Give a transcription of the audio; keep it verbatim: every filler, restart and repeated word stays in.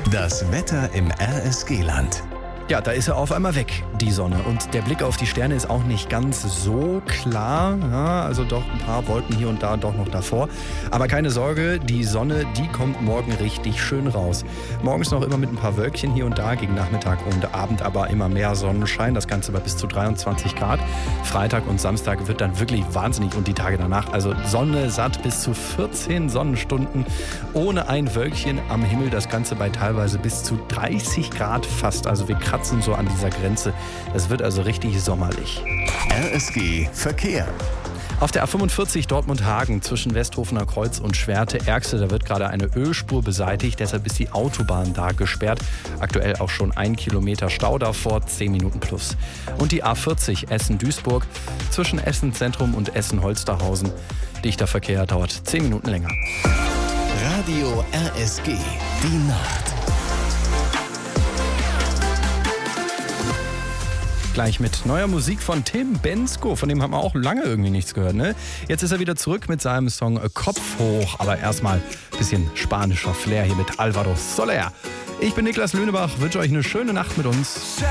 Das Wetter im R S G-Land. Ja, da ist er auf einmal weg, die Sonne. Und der Blick auf die Sterne ist auch nicht ganz so klar. Ja, also doch ein paar Wolken hier und da doch noch davor. Aber keine Sorge, die Sonne, die kommt morgen richtig schön raus. Morgens noch immer mit ein paar Wölkchen hier und da, gegen Nachmittag und Abend aber immer mehr Sonnenschein. Das Ganze bei bis zu dreiundzwanzig Grad. Freitag und Samstag wird dann wirklich wahnsinnig und die Tage danach. Also Sonne satt bis zu vierzehn Sonnenstunden ohne ein Wölkchen am Himmel. Das Ganze bei teilweise bis zu dreißig Grad fast. Also wir kratzen so an dieser Grenze. Es wird also richtig sommerlich. R S G Verkehr. Auf der A fünfundvierzig Dortmund-Hagen zwischen Westhofener Kreuz und Schwerte-Erxel, da wird gerade eine Ölspur beseitigt, deshalb ist die Autobahn da gesperrt. Aktuell auch schon ein Kilometer Stau davor, zehn Minuten plus. Und die A vierzig Essen-Duisburg zwischen Essen-Zentrum und Essen-Holsterhausen. Dichter Verkehr dauert zehn Minuten länger. Radio R S G, die Nacht. Gleich mit neuer Musik von Tim Bendzko, von dem haben wir auch lange irgendwie nichts gehört, ne? Jetzt ist er wieder zurück mit seinem Song Kopf hoch, aber erstmal ein bisschen spanischer Flair hier mit Alvaro Soler. Ich bin Niklas Lönebach, wünsche euch eine schöne Nacht mit uns.